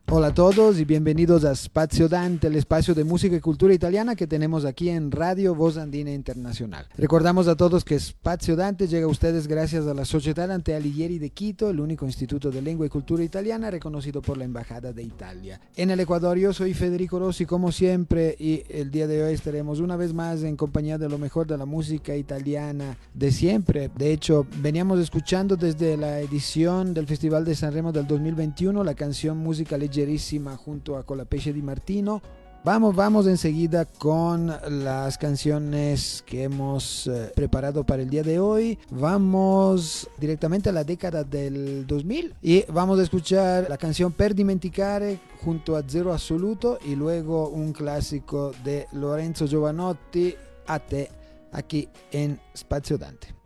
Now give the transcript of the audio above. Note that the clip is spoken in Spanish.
Hola a todos y bienvenidos a Spazio Dante, el espacio de música y cultura italiana que tenemos aquí en Radio Voz Andina Internacional. Recordamos a todos que Spazio Dante llega a ustedes gracias a la Società Dante Alighieri de Quito, el único instituto de lengua y cultura italiana reconocido por la Embajada de Italia. En el Ecuador yo soy Federico Rossi como siempre y el día de hoy estaremos una vez más en compañía de lo mejor de la música italiana de siempre. De hecho, veníamos escuchando desde la edición del Festival de Sanremo del 2021 la canción Música Leggerissima junto a Colapesce Di Martino. Vamos enseguida con las canciones que hemos preparado para el día de hoy. Vamos directamente a la década del 2000 y vamos a escuchar la canción Per dimenticare junto a Zero Assoluto y luego un clásico de Lorenzo Giovanotti, A te, aquí en Spazio Dante.